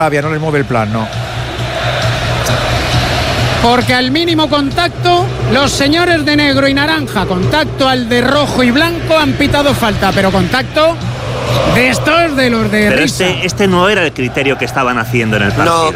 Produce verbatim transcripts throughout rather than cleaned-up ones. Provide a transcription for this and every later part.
no les mueve el plan, ¿no? Porque al mínimo contacto, los señores de negro y naranja, contacto al de rojo y blanco, han pitado falta, pero contacto de estos de los de Pero risa. este, este no era el criterio que estaban haciendo en el partido.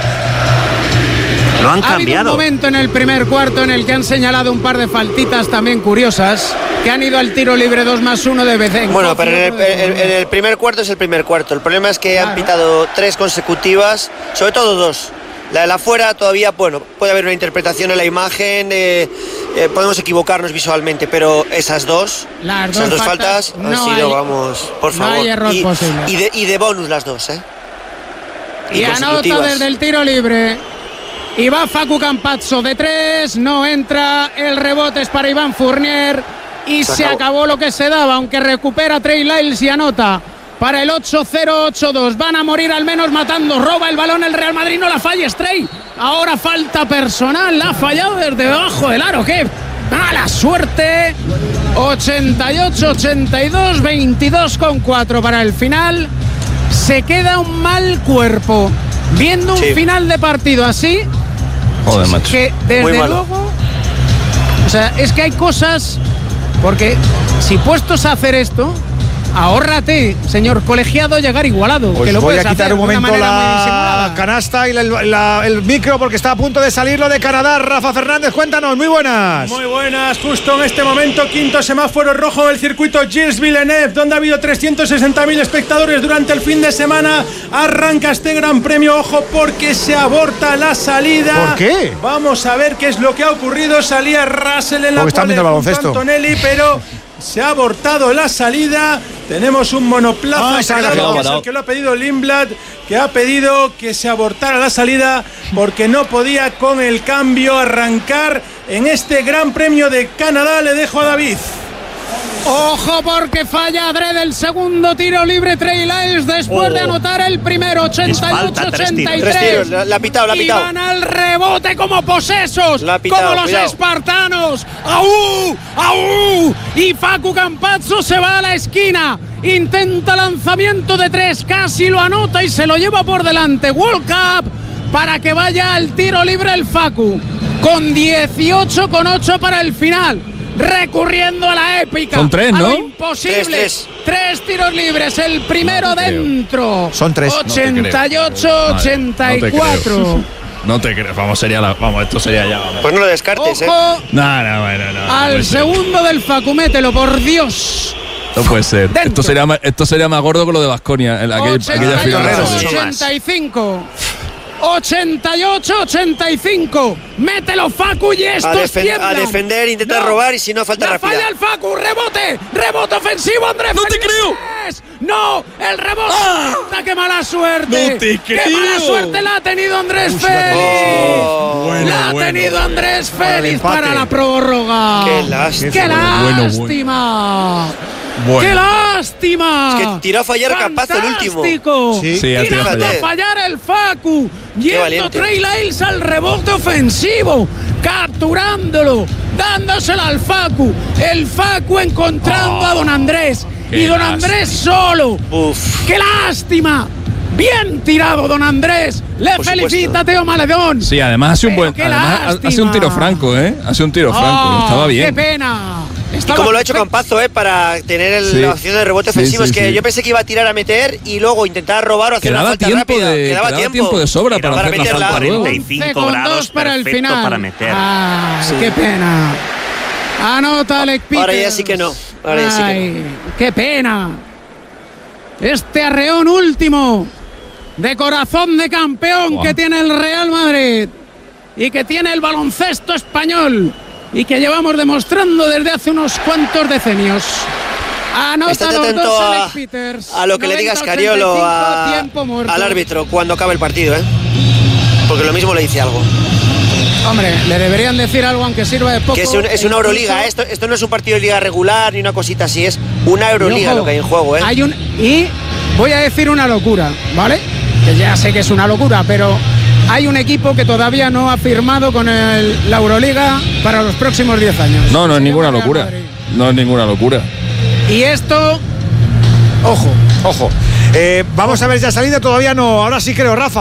No. Lo han ha cambiado. habido un momento en el primer cuarto en el que han señalado un par de faltitas también curiosas, que han ido al tiro libre dos más uno de Bezenco. Bueno, pero en el, en, en el primer cuarto es el primer cuarto. El problema es que claro. han pitado tres consecutivas, sobre todo dos. La de la fuera todavía, bueno, puede haber una interpretación en la imagen, eh, eh, podemos equivocarnos visualmente, pero esas dos, las esas dos dos faltas, faltas han no sido, hay, vamos, por favor. No hay error y, posible. Y de, y de bonus las dos, ¿eh? Y, y anota desde el tiro libre. Y va Facu Campazzo de tres, no entra, el rebote es para Iván Fournier y se, se acabó. acabó lo que se daba, aunque recupera Trey Lyles y anota para el ocho cero ocho dos. Van a morir al menos matando, roba el balón el Real Madrid, no la falla Trey. Ahora falta personal, la ha fallado desde debajo del aro, qué mala suerte. ochenta y ocho ochenta y dos, veintidós con cuatro para el final. Se queda un mal cuerpo. Viendo un sí. final de partido así, Joder, macho. que desde luego, o sea, es que hay cosas, porque si puestos a hacer esto, ahórrate, señor colegiado, llegar igualado. Pues que lo voy puedes a quitar hacer un momento de la canasta y la, la, el micro porque está a punto de salir lo de Canadá. Rafa Fernández, cuéntanos, muy buenas. Muy buenas, justo en este momento, quinto semáforo rojo del circuito Gilles Villeneuve, donde ha habido trescientos sesenta mil espectadores durante el fin de semana. Arranca este gran premio, ojo, porque se aborta la salida. ¿Por qué? Vamos a ver qué es lo que ha ocurrido. Salía Russell en la pole junto a Antonelli, pero se ha abortado la salida. Tenemos un monoplaza ah, parado, que es el que lo ha pedido Lindblad, que ha pedido que se abortara la salida porque no podía con el cambio arrancar en este Gran Premio de Canadá. Le dejo a David. Ojo porque falla adrede el segundo tiro libre Trey Lyles después oh. de anotar el primero. Ochenta y ocho ochenta y tres. Tres tiros, la, la ha pitado, la ha pitado. Y van al rebote como posesos, la pitado, como los cuidado. espartanos. ¡Aú! ¡Aú! Y Facu Campazzo se va a la esquina. Intenta lanzamiento de tres, casi lo anota y se lo lleva por delante. World Cup para que vaya al tiro libre el Facu. Con dieciocho con ocho para el final. Recurriendo a la épica. Son tres, ¿no? A lo imposible. Tres, tres. tres tiros libres. El primero no dentro. Son tres. ochenta y ocho ochenta y cuatro. No te creo. Vamos, sería la, vamos, esto sería ya. Vamos. Pues no lo descartes, Ojo, ¿eh? No, no, bueno, no. Al no segundo ser. del Facu, mételo, por Dios. No puede ser. Esto sería, más, esto sería más gordo que lo de Baskonia. ochenta y ocho ochenta y cinco. ochenta y ocho ochenta y cinco. Mételo, Facu, y estos a, defen- a defender, intentar no. robar y si no, falta la rápida. Falla el Facu, rebote, rebote ofensivo, Andrés. ¡No te creo! No, el rebote. ¡Ah! ¡Qué mala suerte! ¡No te creo! ¡Qué mala suerte la ha tenido Andrés Uy, Félix! Oh. Bueno, la ha bueno. tenido Andrés Félix para, para la prórroga. ¡Qué lástima! ¡Qué lástima! Bueno. ¡Qué lástima! Es que tiró a fallar Campazzo el último. Sí, sí tiró a fallar. fallar el Facu. Yendo Trey Lyles al rebote ofensivo, capturándolo, dándoselo al Facu. El Facu encontrando oh, a Don Andrés. Y Don lástima. Andrés solo. Uf. ¡Qué lástima! Bien tirado, Don Andrés. Le Por felicita supuesto. Teo Maledón. Sí, además hace un buen. Además, hace un tiro franco, ¿eh? Hace un tiro oh, franco. Estaba bien. ¡Qué pena! Estaba y como lo ha hecho Campazzo, ¿eh? Para tener el, sí. la opción de rebote ofensivo. Sí, sí, es que sí. yo pensé que iba a tirar a meter y luego intentar robar o hacer quedaba una falta tiempo rápida. De, quedaba, quedaba tiempo. tiempo de sobra para, para hacer la falta luego. cuarenta y cinco grados para el final. Para meter. Ah, sí. ¡Qué pena! Anota Alec Peters. Ahora ya sí que no. Ahora ya sí que no. ¡Qué pena! Este arreón último de corazón de campeón wow. que tiene el Real Madrid y que tiene el baloncesto español y que llevamos demostrando desde hace unos cuantos decenios. Anota los dos a, Alec Peters. A lo que noventa, le digas, Cariolo, a, al árbitro cuando acabe el partido, ¿eh? Porque lo mismo le dice algo. Hombre, le deberían decir algo aunque sirva de poco. Que es, un, es una Euroliga, esto, esto no es un partido de liga regular ni una cosita así, es una Euroliga ojo, lo que hay en juego, ¿eh? Hay un, y voy a decir una locura, ¿vale? Que ya sé que es una locura, pero hay un equipo que todavía no ha firmado con el, la Euroliga para los próximos diez años. No, no es ninguna locura. No es ninguna locura. Y esto, ojo. Ojo. Eh, vamos a ver ya salida, todavía no. Ahora sí creo, Rafa.